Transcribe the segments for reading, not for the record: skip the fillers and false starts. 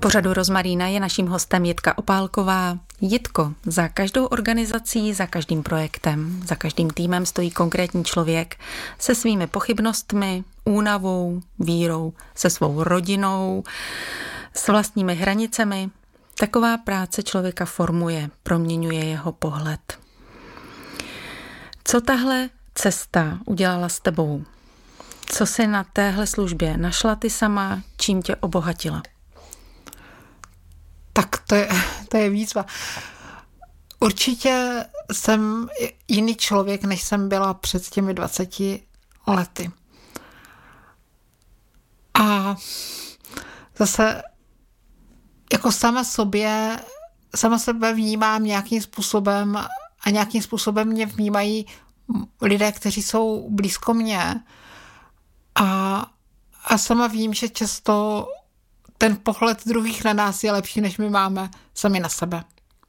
pořadu Rozmarína je naším hostem Jitka Opálková. Jitko, za každou organizací, za každým projektem, za každým týmem stojí konkrétní člověk se svými pochybnostmi, únavou, vírou, se svou rodinou, s vlastními hranicemi. Taková práce člověka formuje, proměňuje jeho pohled. Co tahle cesta udělala s tebou? Co jsi na téhle službě našla ty sama, čím tě obohatila? Tak to je výzva. Určitě jsem jiný člověk, než jsem byla před těmi 20 lety. A zase jako sama sebe vnímám nějakým způsobem a nějakým způsobem mě vnímají lidé, kteří jsou blízko mně. A sama vím, že často ten pohled druhých na nás je lepší, než my máme sami na sebe.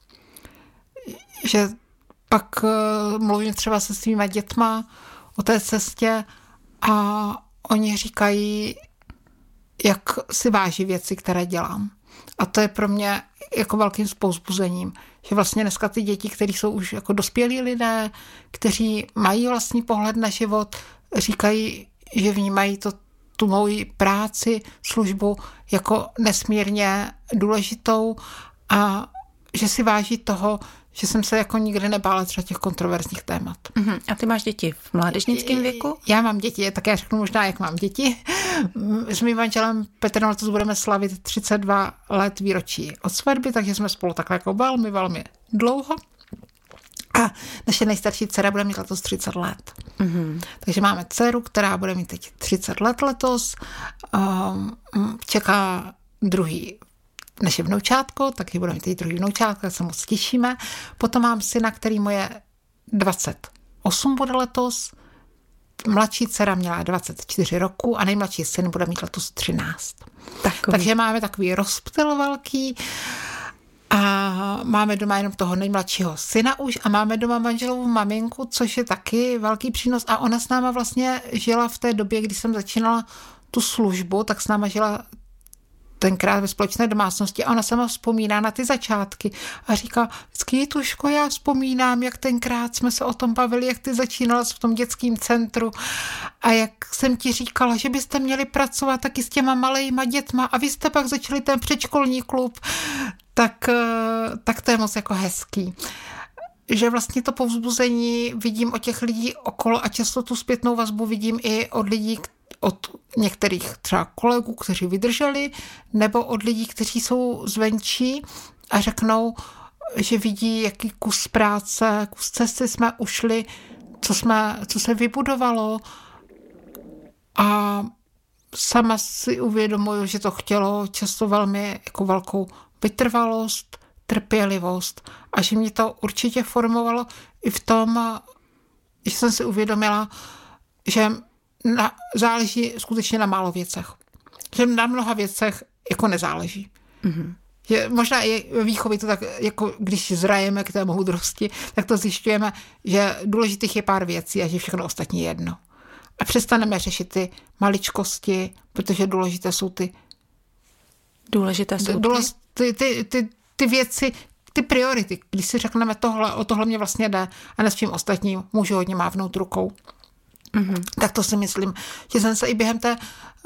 Že pak mluvím třeba se svýma dětma o té cestě a oni říkají, jak si váží věci, které dělám. A to je pro mě jako velkým povzbuzením, že vlastně dneska ty děti, kteří jsou už jako dospělí lidé, kteří mají vlastní pohled na život, říkají, že vnímají tu moji práci, službu jako nesmírně důležitou a že si váží toho, že jsem se jako nikdy nebála třeba těch kontroverzních témat. A ty máš děti v mládežnickém věku? Já mám děti, tak já řeknu možná, jak mám děti. S mým manželem Petrem letos budeme slavit 32 let výročí od svatby, takže jsme spolu takhle jako velmi, velmi dlouho. A naše nejstarší dcera bude mít letos 30 let. Takže máme dceru, která bude mít teď 30 let letos. Čeká druhý naše vnoučátko, taky bude mít teď druhý vnoučátko, tak se moc těšíme. Potom mám syna, který mu je 28 bude letos. Mladší dcera měla 24 roku a nejmladší syn bude mít letos 13. Takže máme takový rozptyl velký. A máme doma jenom toho nejmladšího syna už a máme doma manželovu maminku, což je taky velký přínos. A ona s náma vlastně žila v té době, kdy jsem začínala tu službu, tak s náma žila tenkrát ve společné domácnosti a ona sama vzpomíná na ty začátky a říká, vždycky Jituško, já vzpomínám, jak tenkrát jsme se o tom bavili, jak ty začínala v tom dětském centru a jak jsem ti říkala, že byste měli pracovat taky s těma malejma dětma a vy jste pak začali ten předškolní klub, tak to je moc jako hezký. Že vlastně to povzbuzení vidím od těch lidí okolo a často tu zpětnou vazbu vidím i od lidí, od některých třeba kolegů, kteří vydrželi, nebo od lidí, kteří jsou zvenčí a řeknou, že vidí, jaký kus práce, kus cesty jsme ušli, co se vybudovalo a sama si uvědomuju, že to chtělo často velmi jako velkou vytrvalost, trpělivost a že mě to určitě formovalo i v tom, že jsem si uvědomila, že záleží skutečně na málo věcech. Že na mnoha věcech jako nezáleží. Že možná i ve výchově to tak, jako když zrajeme k té moudrosti, tak to zjišťujeme, že důležitých je pár věcí a že všechno ostatní je jedno. A přestaneme řešit ty maličkosti, protože důležité jsou ty ty věci, ty priority. Když si řekneme o tohle mě vlastně jde a s tím ostatním můžu hodně mávnout rukou. Tak to si myslím, že jsem se i během té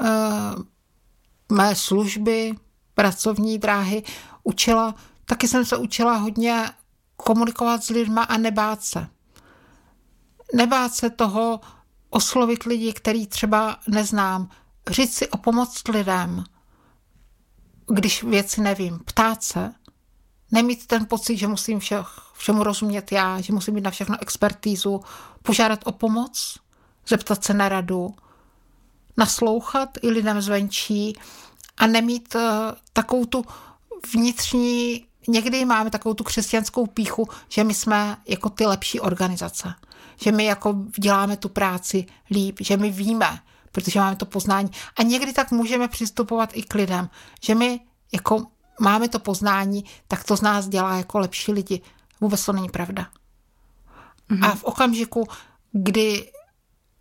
mé služby, pracovní dráhy učila, taky jsem se učila hodně komunikovat s lidma a nebát se. Nebát se toho oslovit lidi, který třeba neznám. Říct si o pomoc lidem, když věci nevím. Ptát se. Nemít ten pocit, že musím všemu rozumět já, že musím mít na všechno expertízu. Požádat o pomoc, zeptat se na radu, naslouchat i lidem zvenčí a nemít takovou tu vnitřní, někdy máme takovou tu křesťanskou pýchu, že my jsme jako ty lepší organizace, že my jako děláme tu práci líp, že my víme, protože máme to poznání a někdy tak můžeme přistupovat i k lidem, že my jako máme to poznání, tak to z nás dělá jako lepší lidi. Vůbec to není pravda. A v okamžiku, kdy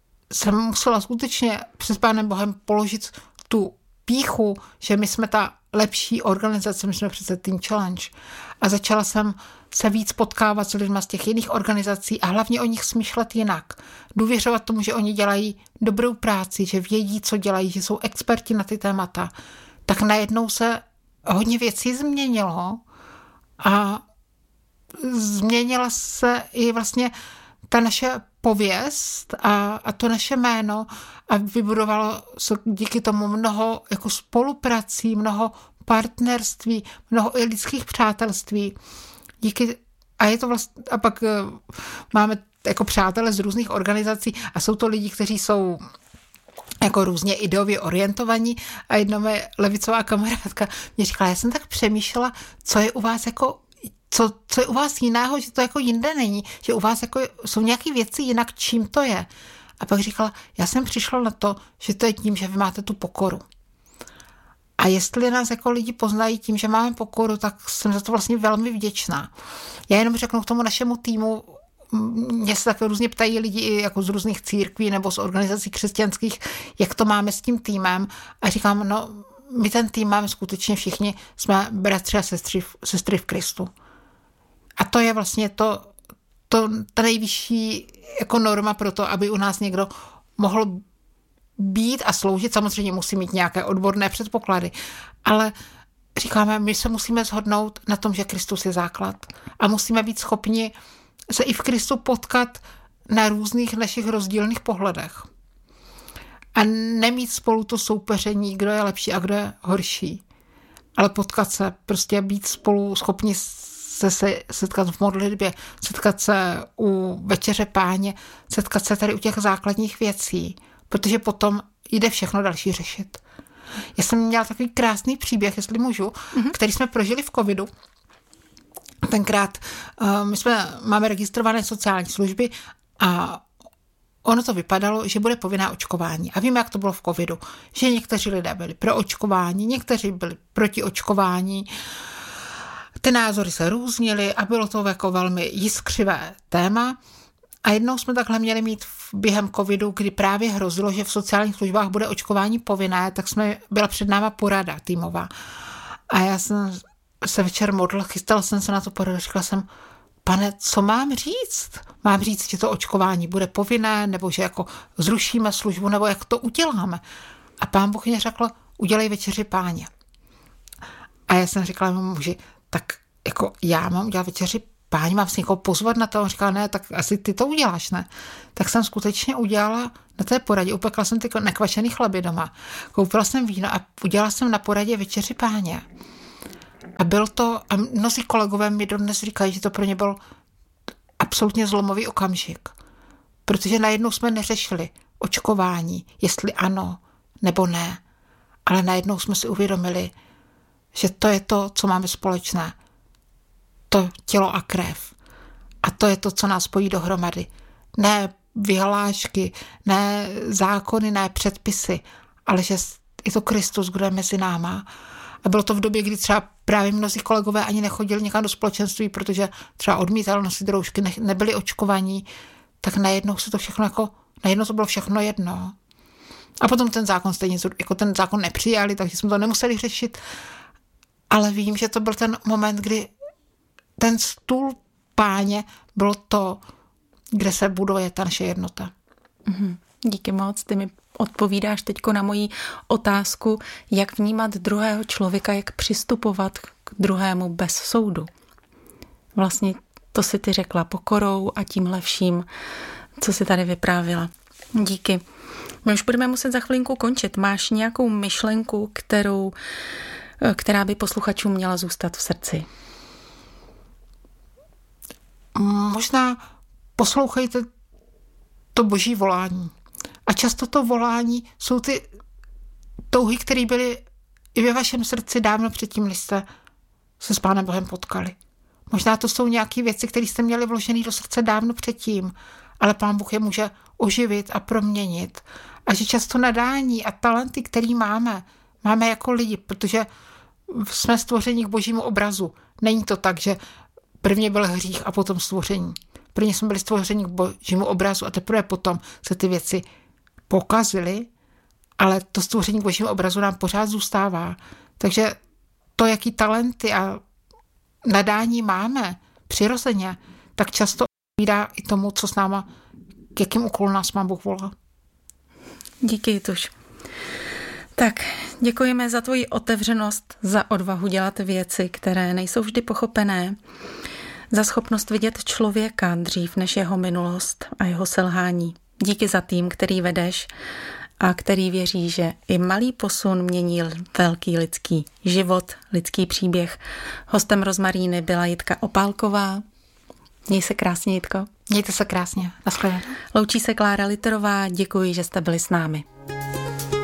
jsem musela skutečně před Pánem Bohem položit tu pýchu, že my jsme ta lepší organizace, my jsme přece Teen Challenge. A začala jsem se víc potkávat s lidmi z těch jiných organizací a hlavně o nich smýšlet jinak. Důvěřovat tomu, že oni dělají dobrou práci, že vědí, co dělají, že jsou experti na ty témata. Tak najednou se hodně věcí změnilo a změnila se i vlastně ta naše pověst a to naše jméno a vybudovalo se díky tomu mnoho jako spoluprací, mnoho partnerství, mnoho i lidských přátelství. A je to vlastně, a pak máme jako přátele z různých organizací a jsou to lidi, kteří jsou jako různě ideově orientovaní a jedna moje levicová kamarádka mě říkala, já jsem tak přemýšlela, co je u vás jako co je u vás jiného, že to jako jinde není, že u vás jako jsou nějaké věci jinak, čím to je. A pak říkala, já jsem přišla na to, že to je tím, že vy máte tu pokoru. A jestli nás jako lidi poznají tím, že máme pokoru, tak jsem za to vlastně velmi vděčná. Já jenom řeknu k tomu našemu týmu, mě se také různě ptají lidi i jako z různých církví nebo z organizací křesťanských, jak to máme s tím týmem. A říkám, no my ten tým máme skutečně všichni, jsme bratři a sestry v Kristu. A to je vlastně ta nejvyšší jako norma pro to, aby u nás někdo mohl být a sloužit. Samozřejmě musí mít nějaké odborné předpoklady, ale říkáme, my se musíme shodnout na tom, že Kristus je základ a musíme být schopni se i v Kristu potkat na různých našich rozdílných pohledech. A nemít spolu to soupeření, kdo je lepší a kdo je horší, ale potkat se, prostě být spolu schopni se setkat v modlitbě, setkat se u večeře Páně, setkat se tady u těch základních věcí, protože potom jde všechno další řešit. Já jsem měla takový krásný příběh, jestli můžu, který jsme prožili v covidu. Tenkrát my máme registrované sociální služby a ono to vypadalo, že bude povinné očkování. A víme, jak to bylo v covidu, že někteří lidé byli pro očkování, někteří byli proti očkování. Ty názory se různily a bylo to jako velmi jiskřivé téma. A jednou jsme takhle měli mít během covidu, kdy právě hrozilo, že v sociálních službách bude očkování povinné, tak byla před náma porada týmová. A já jsem se večer modlil, chystala jsem se na to poradu, říkala jsem, pane, co mám říct? Mám říct, že to očkování bude povinné, nebo že jako zrušíme službu, nebo jak to uděláme? A pán Bůh mě řekl, udělej večeři Páně. A já jsem říkala mému muži, tak jako já mám udělat večeři Páně, mám si někoho pozvat na to? On říkal, ne, tak asi ty to uděláš, ne? Tak jsem skutečně udělala na té poradě, upekla jsem ty nekvašený chleby doma, koupila jsem víno a udělala jsem na poradě večeři Páně. A byl to, a mnozí kolegové mi dodnes říkají, že to pro ně byl absolutně zlomový okamžik. Protože najednou jsme neřešili očkování, jestli ano nebo ne, ale najednou jsme si uvědomili, že to je to, co máme společné. To tělo a krev. A to je to, co nás spojí dohromady. Ne vyhlášky, ne zákony, ne předpisy, ale že je to Kristus, kdo je mezi náma. A bylo to v době, kdy třeba právě mnozí kolegové ani nechodili někam do společenství, protože třeba odmítali nosit roušky, nebyli očkovaní, tak najednou se to všechno najednou to bylo všechno jedno. A potom ten zákon stejně, jako ten zákon nepřijali, takže jsme to nemuseli řešit. Ale vím, že to byl ten moment, kdy ten stůl Páně bylo to, kde se buduje ta naše jednota. Díky moc, ty mi odpovídáš teďko na moji otázku, jak vnímat druhého člověka, jak přistupovat k druhému bez soudu. Vlastně to si ty řekla pokorou a tímhle vším, co si tady vyprávila. Díky. My už budeme muset za chvilinku končit. Máš nějakou myšlenku, která by posluchačům měla zůstat v srdci? Možná poslouchejte to boží volání. A často to volání jsou ty touhy, které byly i ve vašem srdci dávno předtím, než jste se s Pánem Bohem potkali. Možná to jsou nějaké věci, které jste měli vložené do srdce dávno předtím, ale Pán Bůh je může oživit a proměnit. A že často nadání a talenty, které máme jako lidi, protože jsme stvoření k božímu obrazu. Není to tak, že prvně byl hřích a potom stvoření. Prvně jsme byli stvoření k božímu obrazu a teprve potom se ty věci pokazily, ale to stvoření k božímu obrazu nám pořád zůstává. Takže to, jaký talenty a nadání máme přirozeně, tak často odpovídá i tomu, co s náma, k jakým úkolům nás Pán Bůh volá. Díky, Jituš. Tak, děkujeme za tvoji otevřenost, za odvahu dělat věci, které nejsou vždy pochopené, za schopnost vidět člověka dřív než jeho minulost a jeho selhání. Díky za tým, který vedeš a který věří, že i malý posun mění velký lidský život, lidský příběh. Hostem Rozmaríny byla Jitka Opálková. Měj se krásně, Jitko. Mějte se krásně. Naschledanou. Loučí se Klára Literová. Děkuji, že jste byli s námi.